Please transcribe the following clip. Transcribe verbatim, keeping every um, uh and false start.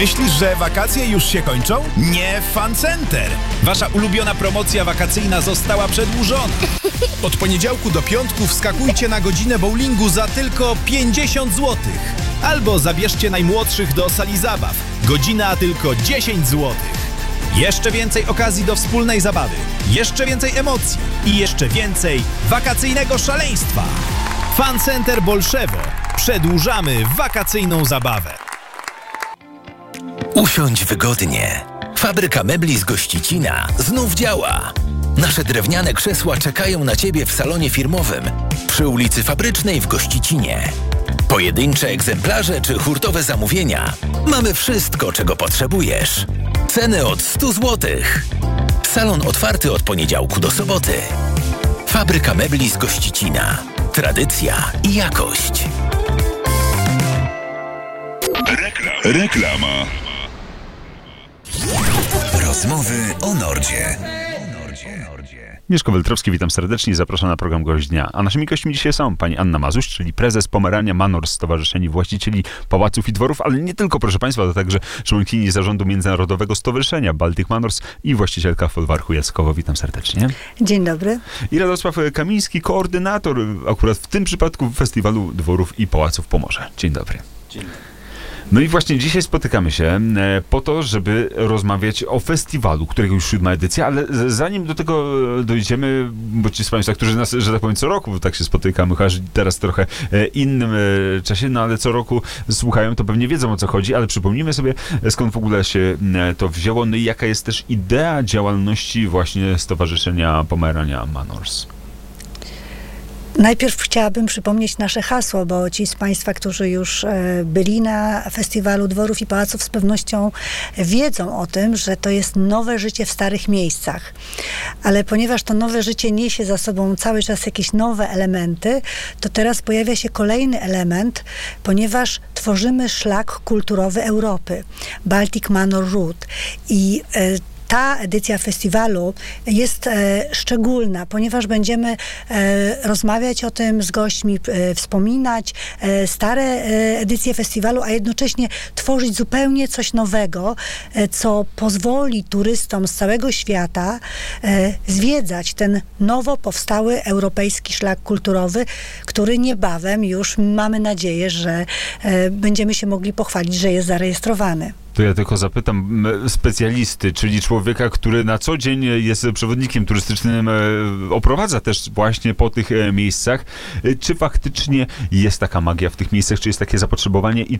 Myślisz, że wakacje już się kończą? Nie w Fun Center. Wasza ulubiona promocja wakacyjna została przedłużona. Od poniedziałku do piątku wskakujcie na godzinę bowlingu za tylko pięćdziesiąt złotych. Albo zabierzcie najmłodszych do sali zabaw. Godzina tylko dziesięć złotych. Jeszcze więcej okazji do wspólnej zabawy, jeszcze więcej emocji i jeszcze więcej wakacyjnego szaleństwa. Fun Center Bolszewo. Przedłużamy wakacyjną zabawę. Usiądź wygodnie. Fabryka mebli z Gościcina znów działa. Nasze drewniane krzesła czekają na Ciebie w salonie firmowym przy ulicy Fabrycznej w Gościcinie. Pojedyncze egzemplarze czy hurtowe zamówienia. Mamy wszystko, czego potrzebujesz. Ceny od stu złotych. Salon otwarty od poniedziałku do soboty. Fabryka mebli z Gościcina. Tradycja i jakość. Reklama. Rozmowy o Nordzie. Mieszko Weltrowski, witam serdecznie i zapraszam na program Gość Dnia. A naszymi gośćmi dzisiaj są pani Anna Mazuś, czyli prezes Pomerania Manors, Stowarzyszenie Właścicieli Pałaców i Dworów, ale nie tylko, proszę państwa, to także członkini zarządu Międzynarodowego Stowarzyszenia Baltic Manors i właścicielka folwarku Jackowo. Witam serdecznie. Dzień dobry. I Radosław Kamiński, koordynator akurat w tym przypadku Festiwalu Dworów i Pałaców Pomorze. Dzień dobry. Dzień dobry. No i właśnie dzisiaj spotykamy się po to, żeby rozmawiać o festiwalu, którego już siódma edycja, ale zanim do tego dojdziemy, bo ci z państwa, którzy nas, że tak powiem, co roku tak się spotykamy, chociaż teraz trochę innym czasie, no ale co roku słuchają, to pewnie wiedzą, o co chodzi, ale przypomnijmy sobie, skąd w ogóle się to wzięło, no i jaka jest też idea działalności właśnie Stowarzyszenia Pomerania Manors. Najpierw chciałabym przypomnieć nasze hasło, bo ci z państwa, którzy już byli na Festiwalu Dworów i Pałaców, z pewnością wiedzą o tym, że to jest nowe życie w starych miejscach. Ale ponieważ to nowe życie niesie za sobą cały czas jakieś nowe elementy, to teraz pojawia się kolejny element, ponieważ tworzymy szlak kulturowy Europy, Baltic Manor Route. I ta edycja festiwalu jest e, szczególna, ponieważ będziemy e, rozmawiać o tym z gośćmi, e, wspominać e, stare e, edycje festiwalu, a jednocześnie tworzyć zupełnie coś nowego, e, co pozwoli turystom z całego świata e, zwiedzać ten nowo powstały europejski szlak kulturowy, który niebawem już mamy nadzieję, że e, będziemy się mogli pochwalić, że jest zarejestrowany. To ja tylko zapytam specjalisty, czyli człowieka, który na co dzień jest przewodnikiem turystycznym, oprowadza też właśnie po tych miejscach. Czy faktycznie jest taka magia w tych miejscach, czy jest takie zapotrzebowanie i